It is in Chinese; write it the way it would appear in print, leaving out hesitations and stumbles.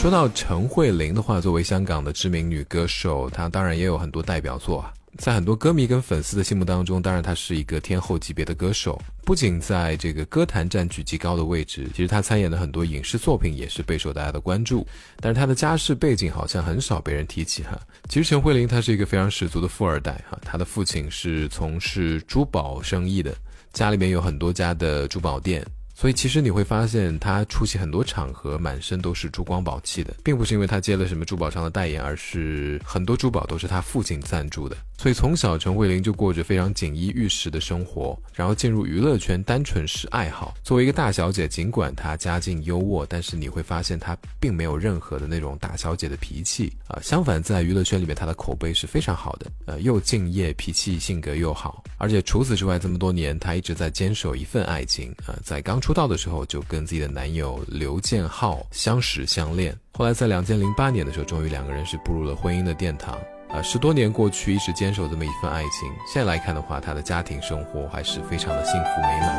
说到陈慧琳的话，作为香港的知名女歌手，她当然也有很多代表作啊。在很多歌迷跟粉丝的心目当中，当然她是一个天后级别的歌手，不仅在这个歌坛占据极高的位置，其实她参演的很多影视作品也是备受大家的关注。但是她的家世背景好像很少被人提起哈。其实陈慧琳她是一个非常十足的富二代哈，她的父亲是从事珠宝生意的，家里面有很多家的珠宝店。所以其实你会发现他出席很多场合满身都是珠光宝气的，并不是因为他接了什么珠宝商的代言，而是很多珠宝都是他父亲赞助的。所以从小陈慧琳就过着非常锦衣玉食的生活，然后进入娱乐圈单纯是爱好。作为一个大小姐，尽管她家境优渥，但是你会发现她并没有任何的那种大小姐的脾气相反在娱乐圈里面她的口碑是非常好的，又敬业，脾气性格又好。而且除此之外，这么多年她一直在坚守一份爱情在刚出道的时候就跟自己的男友刘建浩相识相恋，后来在2008年的时候，终于两个人是步入了婚姻的殿堂。10多年过去，一直坚守这么一份爱情。现在来看的话，他的家庭生活还是非常的幸福美满。